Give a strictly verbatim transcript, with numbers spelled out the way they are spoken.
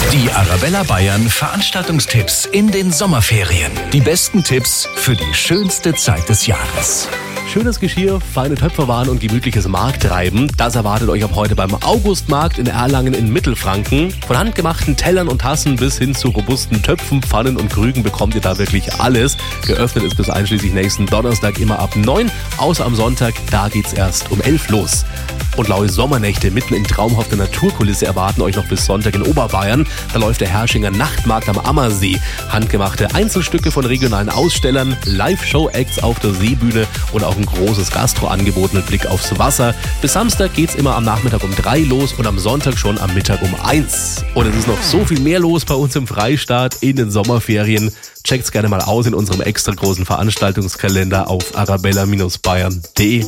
Die Arabella Bayern Veranstaltungstipps in den Sommerferien. Die besten Tipps für die schönste Zeit des Jahres. Schönes Geschirr, feine Töpferwaren und gemütliches Markttreiben. Das erwartet euch ab heute beim Augustmarkt in Erlangen in Mittelfranken. Von handgemachten Tellern und Tassen bis hin zu robusten Töpfen, Pfannen und Krügen bekommt ihr da wirklich alles. Geöffnet ist bis einschließlich nächsten Donnerstag immer ab neun. Außer am Sonntag, da geht's erst um elf los. Und laue Sommernächte mitten in traumhafter Naturkulisse erwarten euch noch bis Sonntag in Oberbayern. Da läuft der Herrschinger Nachtmarkt am Ammersee. Handgemachte Einzelstücke von regionalen Ausstellern, Live-Show-Acts auf der Seebühne und auch ein großes Gastroangebot mit Blick aufs Wasser. Bis Samstag geht's immer am Nachmittag um drei los und am Sonntag schon am Mittag um eins. Und es ist noch so viel mehr los bei uns im Freistaat in den Sommerferien. Checkt's gerne mal aus in unserem extra großen Veranstaltungskalender auf arabella Bindestrich bayern punkt de.